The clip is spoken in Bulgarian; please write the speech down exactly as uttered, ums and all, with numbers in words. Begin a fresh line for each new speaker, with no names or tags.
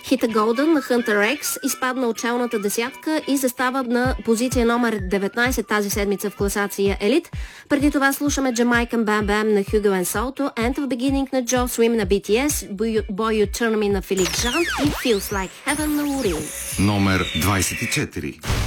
Хита Golden на Hunter X изпадна от челната десятка и застава на позиция номер деветнайсет тази седмица в класация Елит. Преди това слушаме Jamaican Bam Bam на Hugo and Soto, End of Beginning на Joe Swim на Би Ти Ес, Boy You Turn Me на Филип Жан и Feels Like Heaven на Урин.
Номер двайсет и четири.